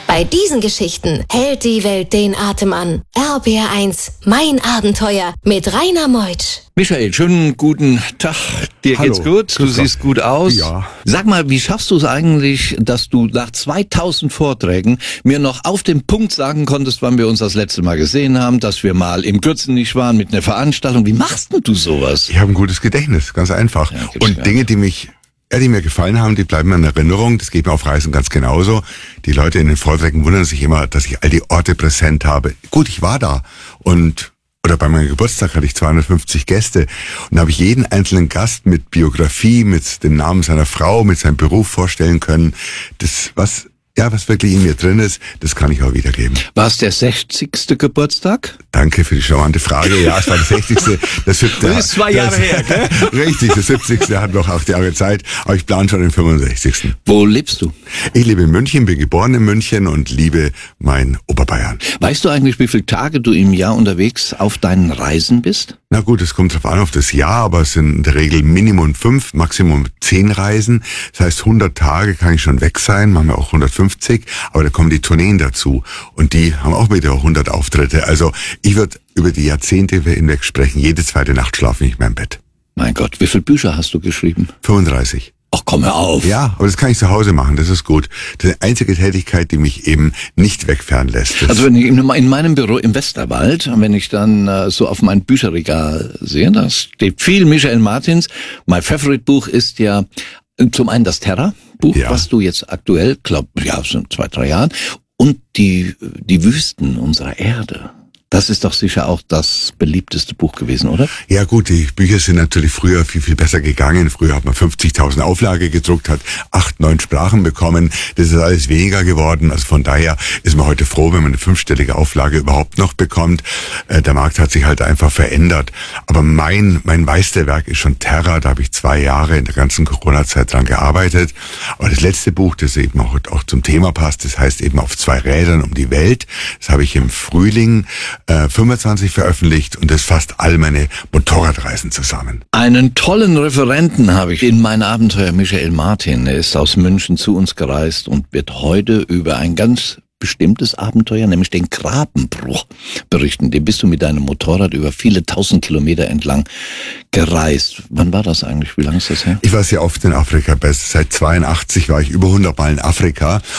Bei diesen Geschichten hält die Welt den Atem an. RBR1, mein Abenteuer mit Rainer Meutsch. Michael, schönen guten Tag. Dir Hallo. geht's gut? Du siehst gut aus. Ja. Sag mal, wie schaffst du es eigentlich, dass du nach 2000 Vorträgen mir noch auf den Punkt sagen konntest, wann wir uns das letzte Mal gesehen haben, dass wir mal im Gürzenich waren mit einer Veranstaltung? Wie machst denn du sowas? Ich habe ein gutes Gedächtnis, ganz einfach. Ja, gibt's Und gar Dinge, die mir gefallen haben, die bleiben mir in Erinnerung. Das geht mir auf Reisen ganz genauso. Die Leute in den Vorträgen wundern sich immer, dass ich all die Orte präsent habe. Gut, ich war da. Oder bei meinem Geburtstag hatte ich 250 Gäste. Und da habe ich jeden einzelnen Gast mit Biografie, mit dem Namen seiner Frau, mit seinem Beruf vorstellen können. Das, was wirklich in mir drin ist, das kann ich auch wiedergeben. War es der 60. Geburtstag? Danke für die charmante Frage. Ja, es war der 60. Das ist 2 Jahre her, gell? Richtig, der 70. hat noch 8 Jahre Zeit, aber ich plane schon den 65. Wo lebst du? Ich lebe in München, bin geboren in München und liebe mein Oberbayern. Weißt du eigentlich, wie viele Tage du im Jahr unterwegs auf deinen Reisen bist? Na gut, es kommt drauf an auf das Jahr, aber es sind in der Regel Minimum 5, Maximum 10 Reisen. Das heißt, 100 Tage kann ich schon weg sein, machen wir auch 150, aber da kommen die Tourneen dazu und die haben auch wieder 100 Auftritte. Also ich würde über die Jahrzehnte hinweg sprechen, jede zweite Nacht schlafe ich in meinem Bett. Mein Gott, wie viele Bücher hast du geschrieben? 35. Ach, komm hör auf. Ja, aber das kann ich zu Hause machen, das ist gut. Das ist die einzige Tätigkeit, die mich eben nicht wegfahren lässt. Also wenn ich in meinem Büro im Westerwald, wenn ich dann so auf mein Bücherregal sehe, da steht viel Michael Martins. Mein Favorite-Buch ist ja zum einen das Terra-Buch, Ja. was du jetzt aktuell, sind 2-3 Jahren, und die Wüsten unserer Erde. Das ist doch sicher auch das beliebteste Buch gewesen, oder? Ja gut, die Bücher sind natürlich früher viel, viel besser gegangen. Früher hat man 50.000 Auflage gedruckt, hat 8, 9 Sprachen bekommen. Das ist alles weniger geworden. Also von daher ist man heute froh, wenn man eine 5-stellige Auflage überhaupt noch bekommt. Der Markt hat sich halt einfach verändert. Aber mein Meisterwerk ist schon Terra. Da habe ich 2 Jahre in der ganzen Corona-Zeit dran gearbeitet. Aber das letzte Buch, das eben auch zum Thema passt, das heißt eben Auf 2 Rädern um die Welt. Das habe ich im Frühling 25 veröffentlicht und das fasst all meine Motorradreisen zusammen. Einen tollen Referenten habe ich in mein Abenteuer, Michael Martin. Er ist aus München zu uns gereist und wird heute über ein ganz bestimmtes Abenteuer, nämlich den Grabenbruch, berichten. Den bist du mit deinem Motorrad über viele 1000 Kilometer entlang gereist. Wann war das eigentlich? Wie lange ist das her? Ich war sehr oft in Afrika. Seit 82 war ich über 100 Mal in Afrika.